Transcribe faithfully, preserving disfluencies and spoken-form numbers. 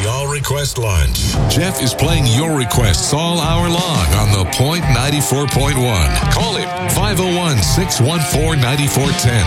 All Request Lunch. Jeff is playing your requests all hour long on The Point ninety-four point one. Call him five oh one, six one four, nine four one oh.